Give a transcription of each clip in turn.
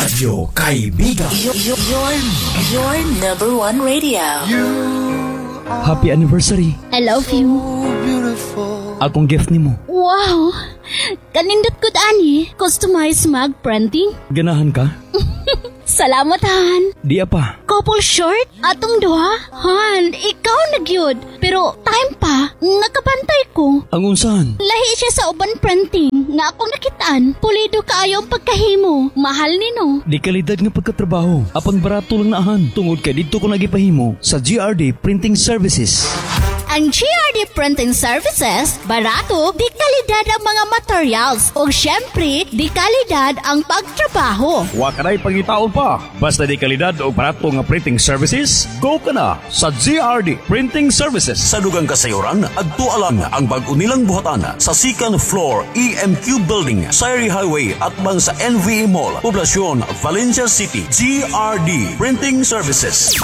Radyo Kaibigan. Your number one radio. Happy anniversary. I love you. Akong gift nimo. Wow! Kanindot ko ani. Customized mug printing. Ganahan ka? Salamat, Han. Di apa. Couple short? Atong duha? Han, ikaw nagyod. Pero time pa, nakabantay ko. Ang unsahan? Lahi siya sa uban printing nga akong nakitaan. Pulido kaayo ang pagkahimo. Mahal nino. Di kalidad nga pagkatrabaho. Apang barato lang naahan. Tungod kay dito ko nagipahimo sa GRD Printing Services. Ang GRD Printing Services, barato, di kalidad ang mga materials. O syempre, di kalidad ang pagtrabaho. Wa ka na'y pangitaon pa. Basta di kalidad o barato nga printing services, go ka na sa GRD Printing Services. Sa dugang kasayuran, adtualan ang bag-o nilang buhatan sa second floor EMQ Building, Sayri Highway at bang sa NVA Mall, Poblacion, Valencia City. GRD Printing Services.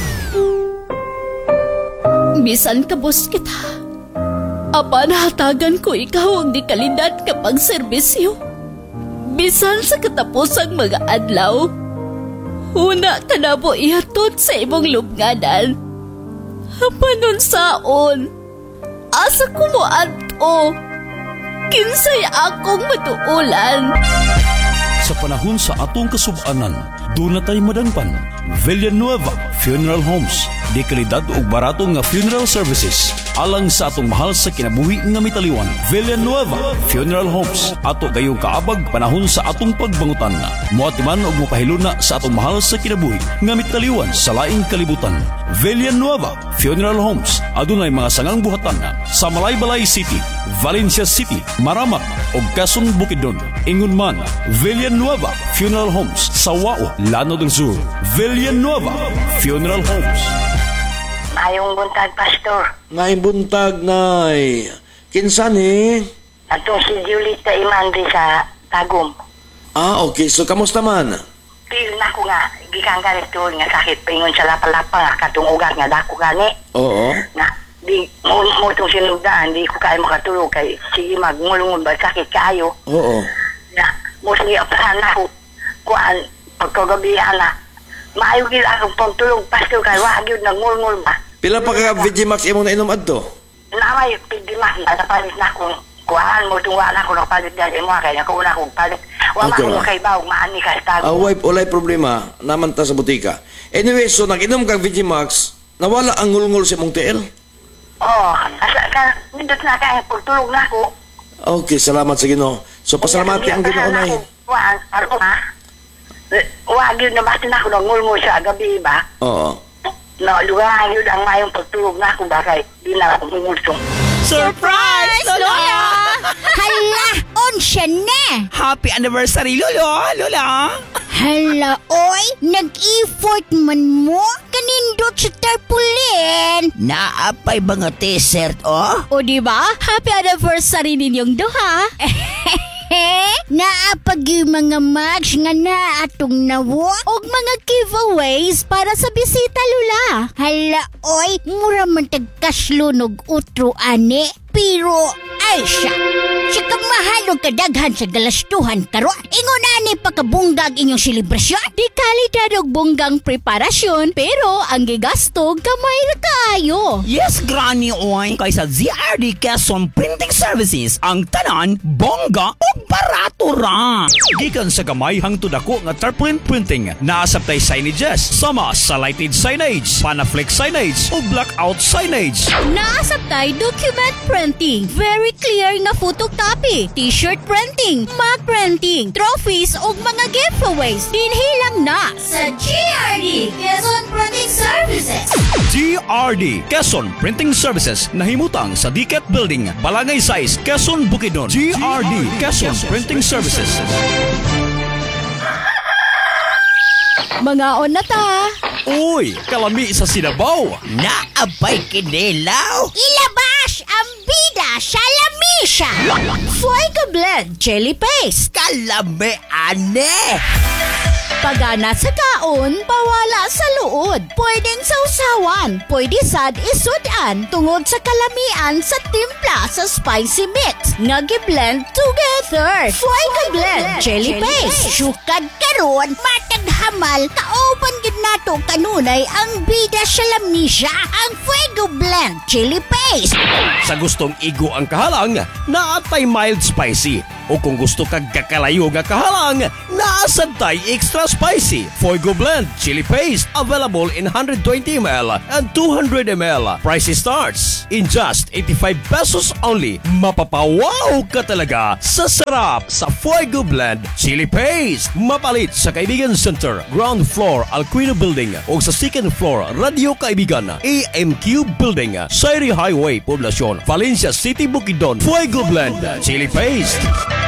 Bisan kabos kita. Apan hatagan ko ikaw ang di kalidad kapag serbisyo. Bisan sa katapusang mga adlaw, una ka na po ihatod sa imong lubnganan. Apanon saon, asa ko mo ato, kinsay akong matuulan. Sa panahon sa atong kasubanan, doon na tayo madangpan. Villanueva Funeral Homes. Di kalidad o barato nga funeral services. Alang sa atong mahal sa kinabuhi nga mitaliwan. Villanueva Funeral Homes. Ato gayong kaabag panahon sa atong pagbangutan. Muatiman o mupahiluna sa atong mahal sa kinabuhi nga mitaliwan sa laing kalibutan. Villanueva Funeral Homes. Adunay mga sangang buhatan sa Malaybalay City, Valencia City, Maramak o Quezon Bukidnon. Ingon man, Villanueva Funeral Homes sa Wao, Llano del Sur. Villanueva Funeral Homes. Mayong buntag, Pastor. Nay buntag, nay. Kinsa ni? Atong si Julita Imandi sa Tagum. Ah, okay. So, kamusta man? Pil na ko nga, gikan ka nito nga sakit paingon sa lapalapa nga katong ugat nga dako gani. Oo. Nga, di mo itong sinugdaan, di ko kayo makatulog kay sige magngulungod ba sakit kayo. Oo. Nga, mo sige apahan na ko. Kuan, pagkagabihan na. Maayo gil akong pagtulog, Pastor, kay wag yun nagngulungol ba. Pila pa ka Vigimax imong nainom adto? Namay, pigdimas, natapalit na akong kuhaan mo itong wala ko nakapalit dahil mo kaya nakauna akong palit. Wala Okay, ko kay Bawag, maani ka sa tago. Walay problema. Naman ta sa butika. Anyway, so nag-inom kang Vigimax, nawala ang ngulngul sa imong tiil? Oo, nindot na kaya pagtulog na ako. Okay, salamat sa Ginoo. So, pasalamati ang Ginoo, nay. Wag, araw ha? Wag yun, nabasti na ako ng ngulngul sa gabi ba? Oo. No, lugar yun ang mayong pagtulog na ako ba kay di na ako ngulsong. Surprise, Lola! Hala, onsya na! Happy anniversary, Lola! Hala, oy, nag-effort man mo? Kanindot sa tarpulin. Naapay mga t-shirt, oh? O diba? Happy anniversary ninyong duha. Naapag yung mga match nga na atong nawo og mga giveaways para sa bisita, Lula. Hala, oy, mura man tagkaslunog utro ane. Pero, ay siya. Siya kang mahalog kadaghan sa galastuhan karon. Ingon ani pagkabunggag inyong selebrasyon. Di kalidad og bunggang preparasyon, pero ang gigasto gamay ra kaayo. Yes, Granny, oy. Kaysa ZRD Quezon Printing Services, ang tanan, bongga o barato ra. Gikan sa gamay hangtod ako nga tarpaulin printing. Naasabtay signages, sama sa lighted signage, panaflex signage o blackout signage. Naasabtay document printing, very clear nga photocopy, t-shirt printing, mug printing, trophies ug mga giveaways. Dinhilang na sa GRD Quezon Printing Services. GRD Quezon Printing Services nahimutang sa Diket Building, Balangay 6, Quezon, Bukidnon. GRD Quezon Printing Services. Mga on na ta. Uy, kalami sa Sinabaw. Naapay kinilaw. Ilabas ang bida sa lamisya. Fuego Blend Chili Paste. Kalami, ane. Pagana sa kaon, bawala sa luod. Pwedeng sausawan, pwede sad isudan tungod sa kalamian sa timpla sa spicy mix. Nga gi-blend together. Fuego blend, chili paste, syukad karon, matag hamal, kauban gid nato kanunay ang bida sa lamnisya, ang Fuego blend, chili paste. Sa gustong igo ang kahalang, naatay mild spicy. O kung gusto kag kakalayo nga kahalang, naasad tay extra spicy. Fuego blend, chili paste, available in 120 ml and 200 ml. Price starts in just 85 pesos only. Mapapawaw ka talaga sa sarap sa Fuego blend, chili paste. Mapalit sa Kaibigan Center, ground floor, Alquino Building o sa second floor, Radio Kaibigan, AMQ Building, Sairi Highway, Poblacion, Valencia City, Bukidnon. Fuego blend, chili paste.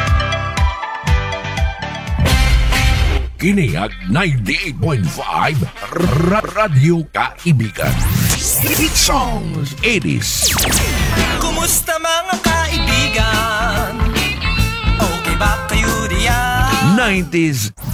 Kiniag 98.5 Radio Kaibigan. Hit songs 80s. Kumusta mga kaibigan? Okay ba kayo diyan? 90s